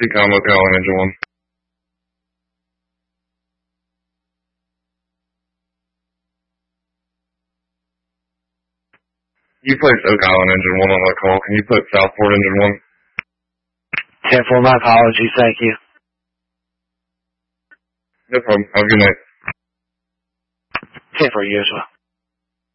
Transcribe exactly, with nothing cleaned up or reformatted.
C-Com, Ocala, Engine one. You placed Ocala, Engine one on that call. Can you put Southport, Engine one? ten four, my apologies, thank you. No problem. Have a good night. ten four, you as well.